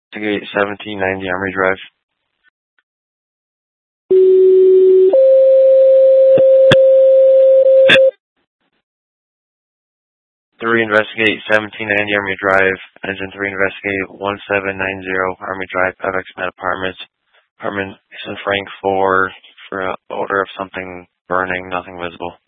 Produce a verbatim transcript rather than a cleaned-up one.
Investigate seventeen ninety Army Drive. Three investigate seventeen ninety Army Drive. Engine three investigate one seven nine zero Army Drive, F X Med Apartments. Apartment Saint Frank four for an odor of something burning, nothing visible.